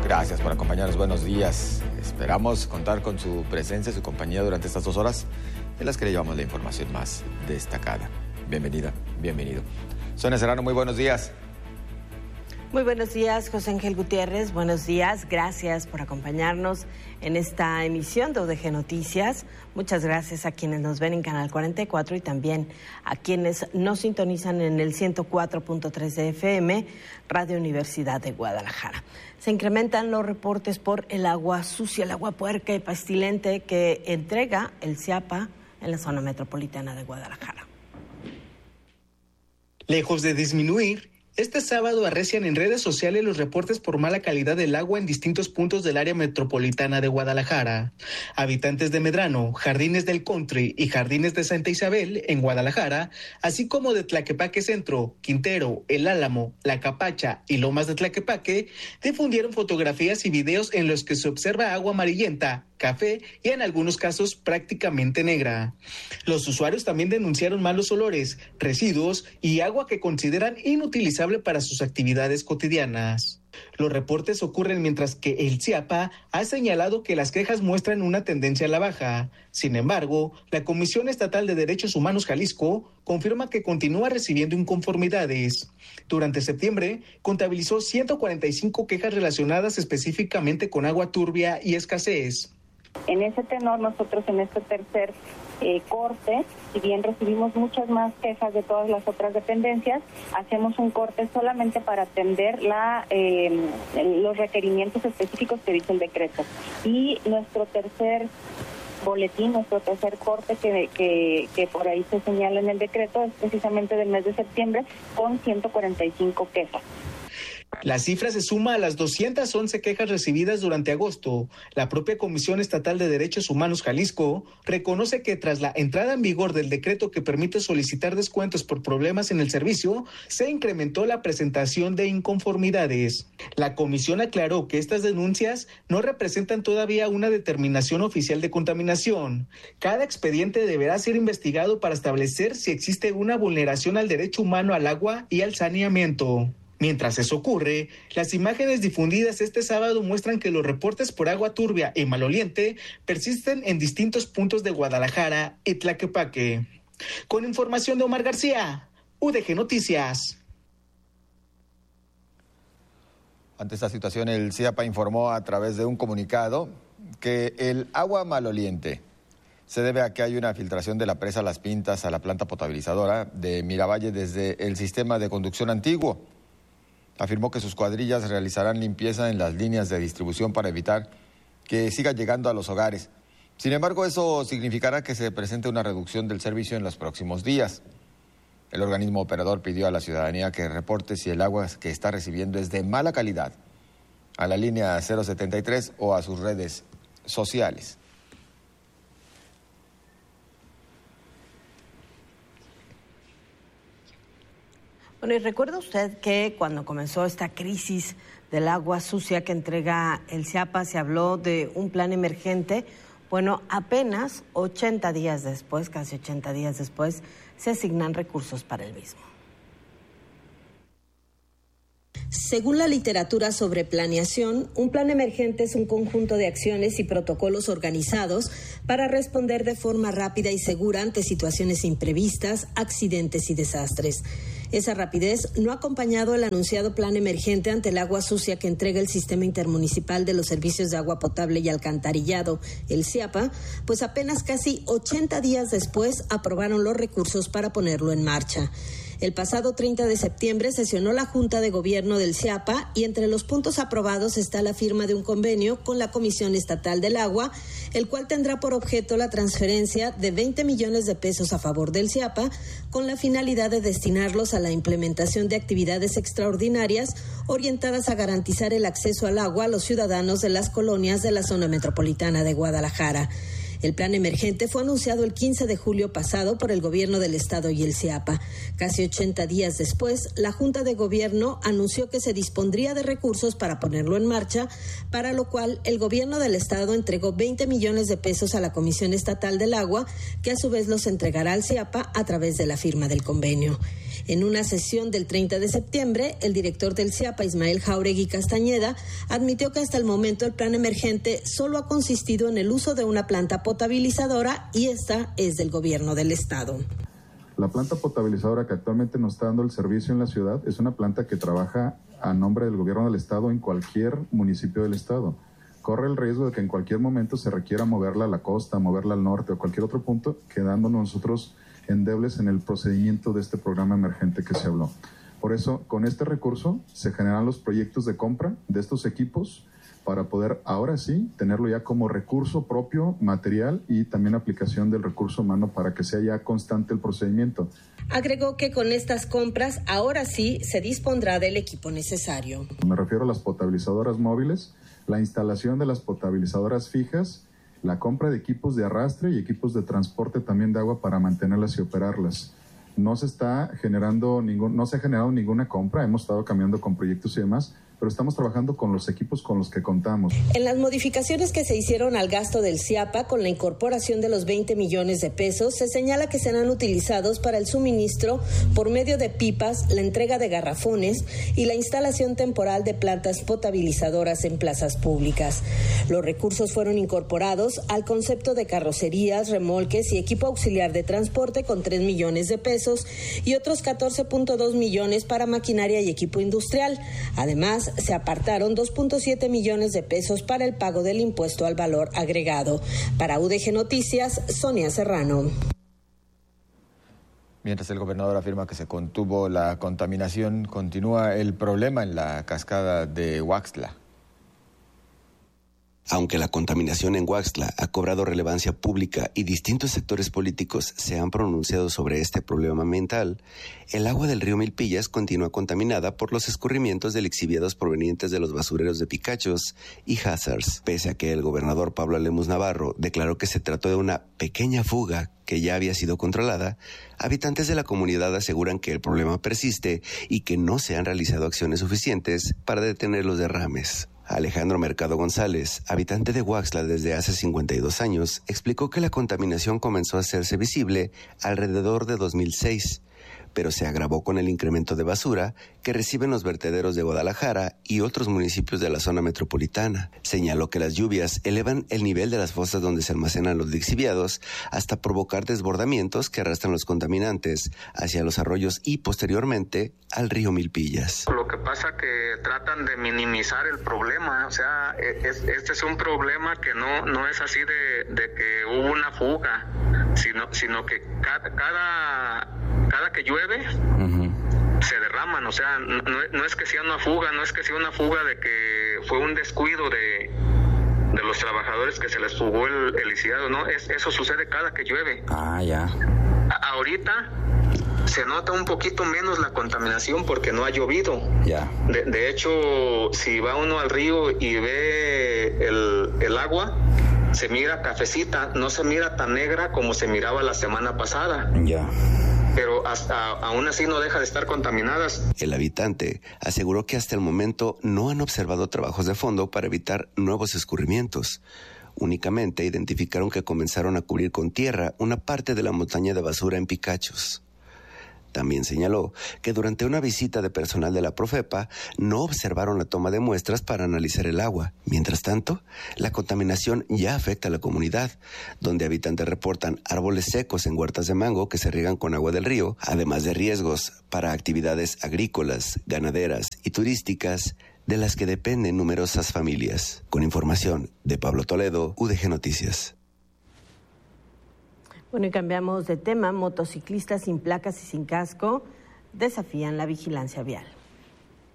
Gracias por acompañarnos, buenos días. Esperamos contar con su presencia, su compañía durante estas 2 horas en las que le llevamos la información más destacada. Bienvenida, bienvenido. Sonia Serrano, muy buenos días. Muy buenos días, José Ángel Gutiérrez, buenos días, gracias por acompañarnos en esta emisión de UDG Noticias. Muchas gracias a quienes nos ven en Canal 44 y también a quienes nos sintonizan en el 104.3 de FM, Radio Universidad de Guadalajara. Se incrementan los reportes por el agua sucia, el agua puerca y pestilente que entrega el CIAPA en la zona metropolitana de Guadalajara. Lejos de disminuir, este sábado arrecian en redes sociales los reportes por mala calidad del agua en distintos puntos del área metropolitana de Guadalajara. Habitantes de Medrano, Jardines del Country y Jardines de Santa Isabel, en Guadalajara, así como de Tlaquepaque Centro, Quintero, El Álamo, La Capacha y Lomas de Tlaquepaque, difundieron fotografías y videos en los que se observa agua amarillenta, café y en algunos casos prácticamente negra. Los usuarios también denunciaron malos olores, residuos y agua que consideran inutilizable para sus actividades cotidianas. Los reportes ocurren mientras que el CIAPA ha señalado que las quejas muestran una tendencia a la baja. Sin embargo, la Comisión Estatal de Derechos Humanos Jalisco confirma que continúa recibiendo inconformidades. Durante septiembre, contabilizó 145 quejas relacionadas específicamente con agua turbia y escasez. En ese tenor, nosotros en este tercer corte, si bien recibimos muchas más quejas de todas las otras dependencias, hacemos un corte solamente para atender los requerimientos específicos que dice el decreto. Y nuestro tercer boletín, nuestro tercer corte que por ahí se señala en el decreto es precisamente del mes de septiembre con 145 quejas. La cifra se suma a las 211 quejas recibidas durante agosto. La propia Comisión Estatal de Derechos Humanos Jalisco reconoce que tras la entrada en vigor del decreto que permite solicitar descuentos por problemas en el servicio, se incrementó la presentación de inconformidades. La comisión aclaró que estas denuncias no representan todavía una determinación oficial de contaminación. Cada expediente deberá ser investigado para establecer si existe una vulneración al derecho humano al agua y al saneamiento. Mientras eso ocurre, las imágenes difundidas este sábado muestran que los reportes por agua turbia y maloliente persisten en distintos puntos de Guadalajara y Tlaquepaque. Con información de Omar García, UDG Noticias. Ante esta situación, el CIAPA informó a través de un comunicado que el agua maloliente se debe a que hay una filtración de la presa Las Pintas a la planta potabilizadora de Miravalle desde el sistema de conducción antiguo. Afirmó que sus cuadrillas realizarán limpieza en las líneas de distribución para evitar que siga llegando a los hogares. Sin embargo, eso significará que se presente una reducción del servicio en los próximos días. El organismo operador pidió a la ciudadanía que reporte si el agua que está recibiendo es de mala calidad a la línea 073 o a sus redes sociales. Bueno, y recuerda usted que cuando comenzó esta crisis del agua sucia que entrega el CIAPA, se habló de un plan emergente. Bueno, apenas 80 días después, casi 80 días después, se asignan recursos para el mismo. Según la literatura sobre planeación, un plan emergente es un conjunto de acciones y protocolos organizados para responder de forma rápida y segura ante situaciones imprevistas, accidentes y desastres. Esa rapidez no ha acompañado el anunciado plan emergente ante el agua sucia que entrega el Sistema Intermunicipal de los Servicios de Agua Potable y Alcantarillado, el CIAPA, pues apenas casi 80 días después aprobaron los recursos para ponerlo en marcha. El pasado 30 de septiembre sesionó la Junta de Gobierno del CIAPA y entre los puntos aprobados está la firma de un convenio con la Comisión Estatal del Agua, el cual tendrá por objeto la transferencia de 20 millones de pesos a favor del CIAPA con la finalidad de destinarlos a la implementación de actividades extraordinarias orientadas a garantizar el acceso al agua a los ciudadanos de las colonias de la zona metropolitana de Guadalajara. El plan emergente fue anunciado el 15 de julio pasado por el Gobierno del Estado y el CIAPA. Casi 80 días después, la Junta de Gobierno anunció que se dispondría de recursos para ponerlo en marcha, para lo cual el Gobierno del Estado entregó 20 millones de pesos a la Comisión Estatal del Agua, que a su vez los entregará al CIAPA a través de la firma del convenio. En una sesión del 30 de septiembre, el director del CIAPA, Ismael Jáuregui Castañeda, admitió que hasta el momento el plan emergente solo ha consistido en el uso de una planta potabilizadora y esta es del gobierno del estado. La planta potabilizadora que actualmente nos está dando el servicio en la ciudad es una planta que trabaja a nombre del gobierno del estado en cualquier municipio del estado. Corre el riesgo de que en cualquier momento se requiera moverla a la costa, moverla al norte o cualquier otro punto, quedándonos nosotros endebles en el procedimiento de este programa emergente que se habló. Por eso, con este recurso se generan los proyectos de compra de estos equipos para poder ahora sí tenerlo ya como recurso propio, material y también aplicación del recurso humano para que sea ya constante el procedimiento. Agregó que con estas compras ahora sí se dispondrá del equipo necesario. Me refiero a las potabilizadoras móviles, la instalación de las potabilizadoras fijas, la compra de equipos de arrastre y equipos de transporte también de agua para mantenerlas y operarlas. No se ha generado ninguna compra, hemos estado cambiando con proyectos y demás, pero estamos trabajando con los equipos con los que contamos. En las modificaciones que se hicieron al gasto del CIAPA con la incorporación de los 20 millones de pesos, se señala que serán utilizados para el suministro por medio de pipas, la entrega de garrafones y la instalación temporal de plantas potabilizadoras en plazas públicas. Los recursos fueron incorporados al concepto de carrocerías, remolques y equipo auxiliar de transporte con 3 millones de pesos y otros 14.2 millones para maquinaria y equipo industrial. Además, se apartaron 2.7 millones de pesos para el pago del impuesto al valor agregado. Para UDG Noticias, Sonia Serrano. Mientras el gobernador afirma que se contuvo la contaminación, continúa el problema en la cascada de Huaxtla. Aunque la contaminación en Huaxtla ha cobrado relevancia pública y distintos sectores políticos se han pronunciado sobre este problema ambiental, el agua del río Milpillas continúa contaminada por los escurrimientos de lixiviados provenientes de los basureros de Picachos y Hazards. Pese a que el gobernador Pablo Lemus Navarro declaró que se trató de una pequeña fuga que ya había sido controlada, habitantes de la comunidad aseguran que el problema persiste y que no se han realizado acciones suficientes para detener los derrames. Alejandro Mercado González, habitante de Huaxtla desde hace 52 años, explicó que la contaminación comenzó a hacerse visible alrededor de 2006, pero se agravó con el incremento de basura que reciben los vertederos de Guadalajara y otros municipios de la zona metropolitana. Señaló que las lluvias elevan el nivel de las fosas donde se almacenan los lixiviados hasta provocar desbordamientos que arrastran los contaminantes hacia los arroyos y posteriormente al río Milpillas. Lo que pasa que tratan de minimizar el problema, o sea, este es un problema que no es así de que hubo una fuga, sino que cada que llueve se derraman, o sea, no es que sea una fuga, de que fue un descuido de los trabajadores que se les fugó el lisiado, no, eso sucede cada que llueve. Ya. Ahorita se nota un poquito menos la contaminación porque no ha llovido. Ya. De hecho, si va uno al río y ve el agua, se mira cafecita, no se mira tan negra como se miraba la semana pasada. Ya. Pero aún así no deja de estar contaminadas. El habitante aseguró que hasta el momento no han observado trabajos de fondo para evitar nuevos escurrimientos. Únicamente identificaron que comenzaron a cubrir con tierra una parte de la montaña de basura en Picachos. También señaló que durante una visita de personal de la Profepa no observaron la toma de muestras para analizar el agua. Mientras tanto, la contaminación ya afecta a la comunidad, donde habitantes reportan árboles secos en huertas de mango que se riegan con agua del río, además de riesgos para actividades agrícolas, ganaderas y turísticas de las que dependen numerosas familias. Con información de Pablo Toledo, UDG Noticias. Bueno, y cambiamos de tema. Motociclistas sin placas y sin casco desafían la vigilancia vial.